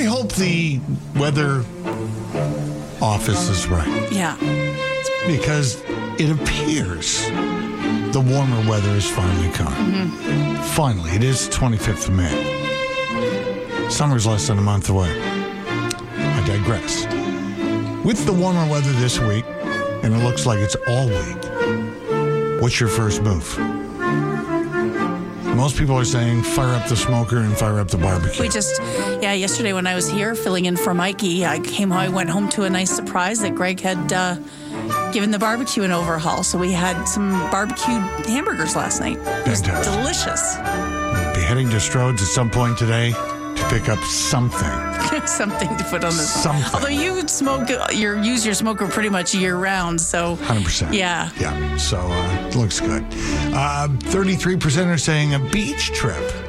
hope the weather office is right. Yeah. Because it appears the warmer weather is finally coming. Finally, it is 25th of May. Summer's less than a month away. I digress. With the warmer weather this week, and it looks like it's all week, what's your first move? Most people are saying fire up the smoker and fire up the barbecue. Yesterday when I was here filling in for Mikey, I went home to a nice surprise that Greg had given the barbecue an overhaul. So we had some barbecued hamburgers last night. It was delicious. We'll be heading to Strode's at some point today to pick up something. Something to put on the something. Although you use your smoker pretty much year round, so 100%. Yeah. So it looks good. 33% are saying a beach trip.